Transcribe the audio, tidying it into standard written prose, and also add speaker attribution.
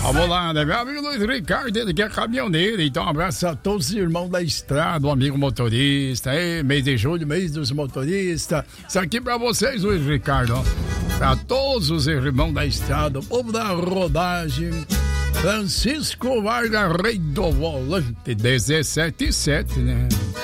Speaker 1: Vamos lá, né? Meu amigo Luiz Ricardo, ele que é caminhoneiro. Então, um abraço a todos os irmãos da estrada, o amigo motorista. Mês de julho, mês dos motoristas. Isso aqui pra vocês, Luiz Ricardo. Ó. Pra todos os irmãos da estrada, o povo da rodagem. Francisco Vargas, rei do volante, 17,7, né?